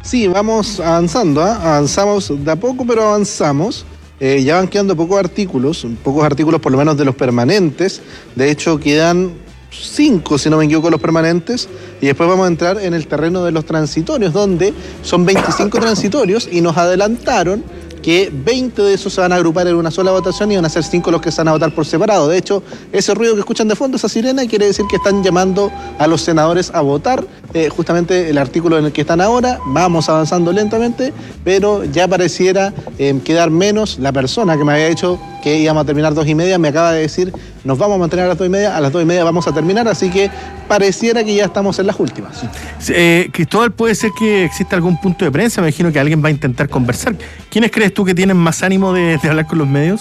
Sí, vamos avanzando, avanzamos de a poco, pero avanzamos. Ya van quedando pocos artículos por lo menos de los permanentes. De hecho, quedan 5, si no me equivoco, los permanentes. Y después vamos a entrar en el terreno de los transitorios, donde son 25 transitorios y nos adelantaron que 20 de esos se van a agrupar en una sola votación y van a ser 5 los que se van a votar por separado. De hecho, ese ruido que escuchan de fondo, esa sirena, quiere decir que están llamando a los senadores a votar. Justamente el artículo en el que están ahora, vamos avanzando lentamente, pero ya pareciera quedar menos. La persona que me había dicho que íbamos a terminar 2:30, me acaba de decir, nos vamos a mantener a las 2:30, a las 2:30 vamos a terminar, así que pareciera que ya estamos en las últimas. Cristóbal, ¿puede ser que exista algún punto de prensa? Me imagino que alguien va a intentar conversar. ¿Quiénes crees tú que tienen más ánimo de hablar con los medios?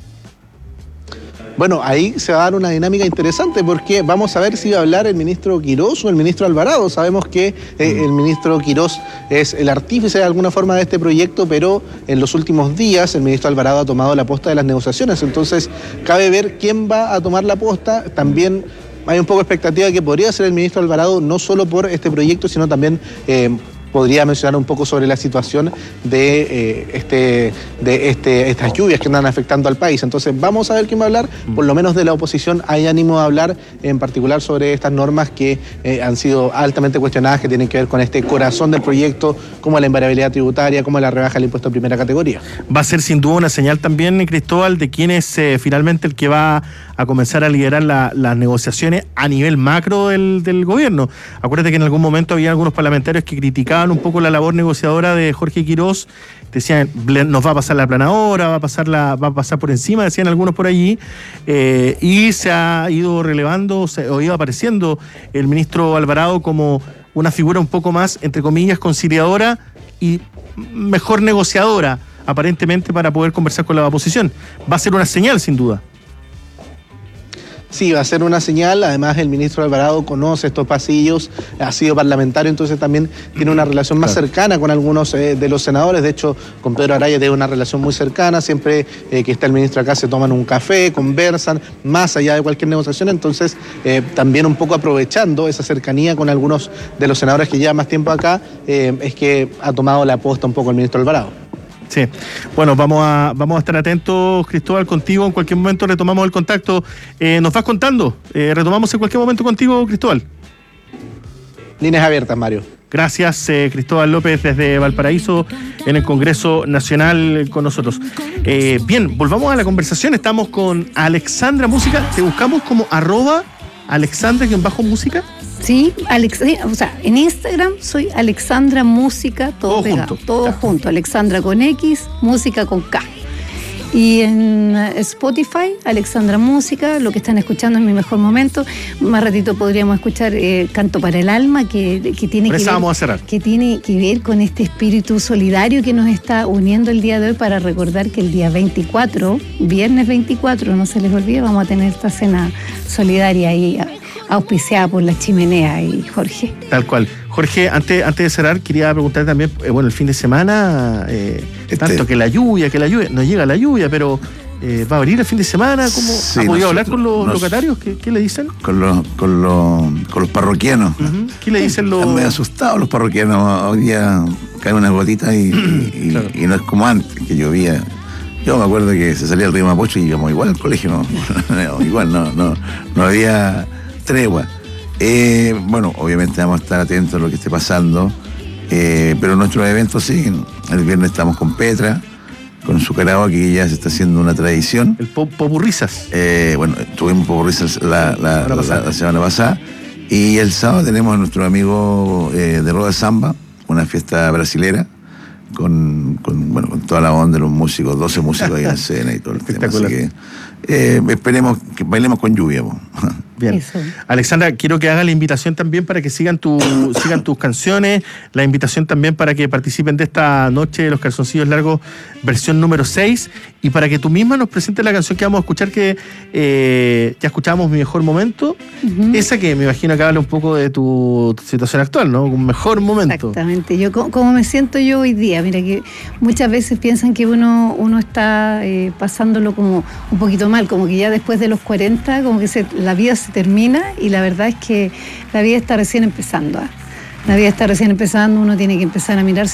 Bueno, ahí se va a dar una dinámica interesante porque vamos a ver si va a hablar el ministro Quirós o el ministro Alvarado. Sabemos que el ministro Quirós es el artífice de alguna forma de este proyecto, pero en los últimos días el ministro Alvarado ha tomado la posta de las negociaciones. Entonces, cabe ver quién va a tomar la posta. También hay un poco de expectativa de que podría ser el ministro Alvarado, no solo por este proyecto, sino también podría mencionar un poco sobre la situación de estas lluvias que andan afectando al país. Entonces vamos a ver quién va a hablar. Por lo menos de la oposición hay ánimo de hablar, en particular sobre estas normas que han sido altamente cuestionadas, que tienen que ver con este corazón del proyecto, como la invariabilidad tributaria, como la rebaja del impuesto de primera categoría. Va a ser sin duda una señal también, Cristóbal, de quién es finalmente el que va a comenzar a liderar las negociaciones a nivel macro del gobierno. Acuérdate que en algún momento había algunos parlamentarios que criticaban un poco la labor negociadora de Jorge Quirós. Decían, nos va a pasar la aplanadora, va a pasar por encima, decían algunos por allí, y se ha ido relevando, o ido apareciendo el ministro Alvarado como una figura un poco más, entre comillas, conciliadora y mejor negociadora, aparentemente, para poder conversar con la oposición. Va a ser una señal, sin duda. Sí, va a ser una señal. Además, el ministro Alvarado conoce estos pasillos, ha sido parlamentario, entonces también tiene una relación más cercana con algunos de los senadores. De hecho, con Pedro Araya tiene una relación muy cercana. Siempre que está el ministro acá se toman un café, conversan, más allá de cualquier negociación. Entonces, también un poco aprovechando esa cercanía con algunos de los senadores que llevan más tiempo acá, es que ha tomado la posta un poco el ministro Alvarado. Sí, bueno, vamos a estar atentos, Cristóbal, contigo. En cualquier momento retomamos el contacto. Nos vas contando, retomamos en cualquier momento contigo, Cristóbal. Líneas abiertas, Mario. Gracias, Cristóbal López, desde Valparaíso, en el Congreso Nacional con nosotros. Bien, volvamos a la conversación. Estamos con Alexandra Música. Te buscamos como @Alexandra_música. Sí, o sea, en Instagram soy Alexandra Música, todo pegado, todo junto, Alexandra con X, Música con K. Y en Spotify, Alexandra Música, lo que están escuchando es Mi Mejor Momento. Más ratito podríamos escuchar Canto para el Alma, que tiene que ver con este espíritu solidario que nos está uniendo el día de hoy, para recordar que el día 24, viernes 24, no se les olvide, vamos a tener esta cena solidaria ahí, auspiciada por La Chimenea y Jorge. Tal cual. Jorge, antes de cerrar, quería preguntar también, el fin de semana, tanto que la lluvia, no llega la lluvia, pero va a venir el fin de semana. ¿Cómo ha podido hablar con los locatarios? ¿Qué le dicen? Con los parroquianos. Uh-huh. ¿Qué le dicen los...? Están medio asustados los parroquianos. Hoy día caen unas gotitas y no es como antes, que llovía. Yo me acuerdo que se salía el río Mapocho y íbamos igual al colegio, no había tregua. Bueno, obviamente vamos a estar atentos a lo que esté pasando, pero nuestros eventos siguen. El viernes estamos con Petra, con su karaoke, que ya se está haciendo una tradición. El Popurrisas. Bueno, tuvimos Popurrisas la semana pasada, y el sábado tenemos a nuestro amigo de Roda Samba, una fiesta brasilera, con toda la onda de los músicos, 12 músicos ahí en la escena y todo el tema. Así que esperemos que bailemos con lluvia. Bien. Eso. Alexandra, quiero que haga la invitación también para que sigan tus canciones, la invitación también para que participen de esta noche de los calzoncillos largos, versión número 6, y para que tú misma nos presentes la canción que vamos a escuchar, que ya escuchábamos, Mi Mejor Momento, esa que me imagino que habla un poco de tu situación actual, ¿no? Un mejor momento. Exactamente, yo como me siento yo hoy día, mira que muchas veces piensan que uno está pasándolo como un poquito mal, como que ya después de los 40, como que la vida se termina, y la verdad es que la vida está recién empezando. La vida está recién empezando, uno tiene que empezar a mirarse